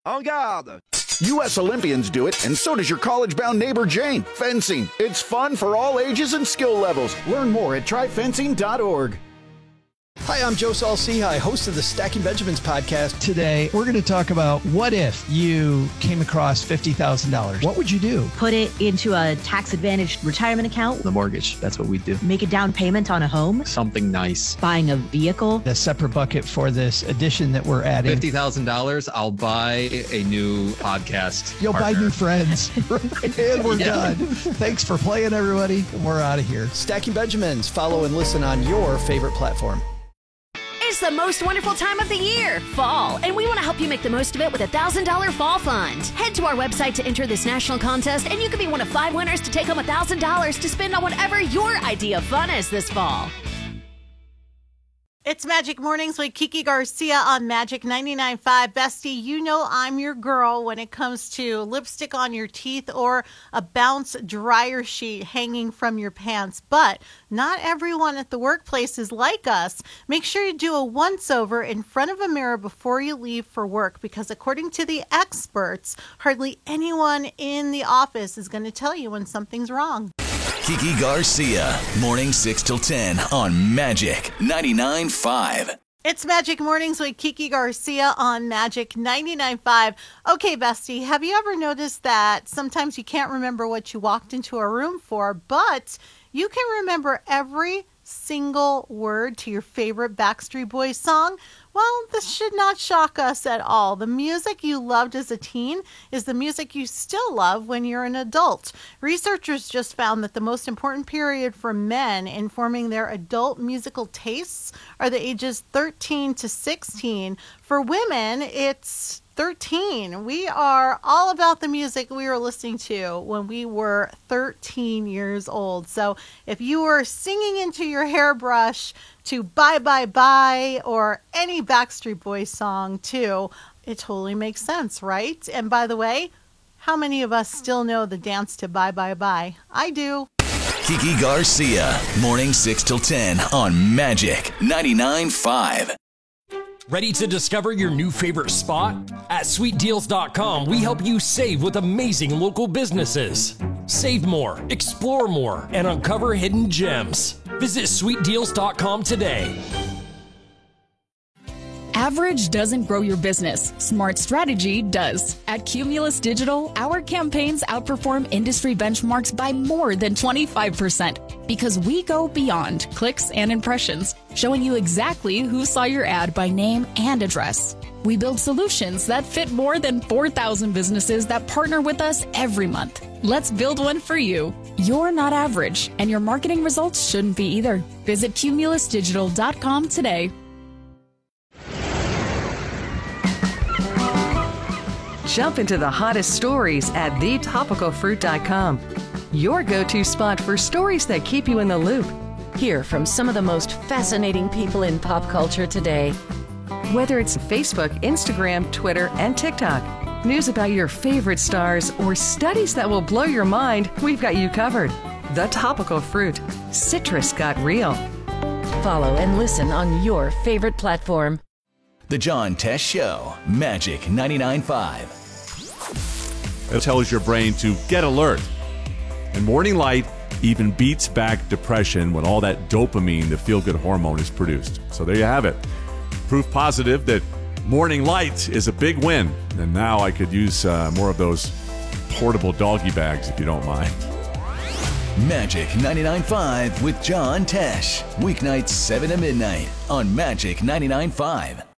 En garde! U.S. Olympians do it, and so does your college-bound neighbor Jane. Fencing. It's fun for all ages and skill levels. Learn more at tryfencing.org. Hi, I'm Joe Saul-Sehy, host of the Stacking Benjamins podcast. Today, we're going to talk about what if you came across $50,000. What would you do? Put it into a tax-advantaged retirement account. The mortgage, that's what we do. Make a down payment on a home. Something nice. Buying a vehicle. A separate bucket for this addition that we're adding. $50,000, I'll buy a new podcast. You'll partner. buy new friends. And we're done. Thanks for playing, everybody. We're out of here. Stacking Benjamins. Follow and listen on your favorite platform. It's the most wonderful time of the year, fall, and we want to help you make the most of it with a $1,000 fall fund. Head to our website to enter this national contest, and you could be one of 5 winners to take home $1,000 to spend on whatever your idea of fun is this fall. It's Magic Mornings with Kiki Garcia on Magic 99.5. Bestie, you know I'm your girl when it comes to lipstick on your teeth or a bounce dryer sheet hanging from your pants. But not everyone at the workplace is like us. Make sure you do a once-over in front of a mirror before you leave for work, because according to the experts, hardly anyone in the office is going to tell you when something's wrong. Kiki Garcia, morning 6 till 10 on Magic 99.5. It's Magic Mornings with Kiki Garcia on Magic 99.5. Okay, Bestie, have you ever noticed that sometimes you can't remember what you walked into a room for, but you can remember every single word to your favorite Backstreet Boys song? Well, this should not shock us at all. The music you loved as a teen is the music you still love when you're an adult. Researchers just found that the most important period for men in forming their adult musical tastes are the ages 13 to 16. For women, it's 13. We are all about the music we were listening to when we were 13 years old. So if you were singing into your hairbrush to Bye Bye Bye or any Backstreet Boys song too, it totally makes sense, right? And by the way, how many of us still know the dance to Bye Bye Bye? I do. Kiki Garcia, morning 6 till 10 on Magic 99.5. Ready to discover your new favorite spot? At sweetdeals.com, we help you save with amazing local businesses. Save more, explore more, and uncover hidden gems. Visit sweetdeals.com today. Average doesn't grow your business. Smart strategy does. At Cumulus Digital, our campaigns outperform industry benchmarks by more than 25% because we go beyond clicks and impressions, showing you exactly who saw your ad by name and address. We build solutions that fit more than 4,000 businesses that partner with us every month. Let's build one for you. You're not average, and your marketing results shouldn't be either. Visit cumulusdigital.com today. Jump into the hottest stories at thetopicalfruit.com. Your go-to spot for stories that keep you in the loop. Hear from some of the most fascinating people in pop culture today. Whether it's Facebook, Instagram, Twitter, and TikTok, news about your favorite stars, or studies that will blow your mind, we've got you covered. The Topical Fruit. Citrus got real. Follow and listen on your favorite platform. The John Tesh Show, Magic 99.5. It tells your brain to get alert. And morning light even beats back depression when all that dopamine, the feel-good hormone, is produced. So there you have it. Proof positive that morning light is a big win. And now I could use more of those portable doggy bags if you don't mind. Magic 99.5 with John Tesh. Weeknights 7 to midnight on Magic 99.5.